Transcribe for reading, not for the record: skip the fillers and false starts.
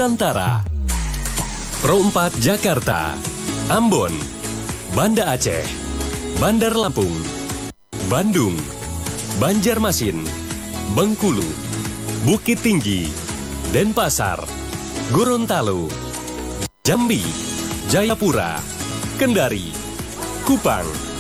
Nusantara. Pro 4 Jakarta, Ambon, Banda Aceh, Bandar Lampung, Bandung, Banjarmasin, Bengkulu, Bukit Tinggi, Denpasar, Gorontalo, Jambi, Jayapura, Kendari, Kupang,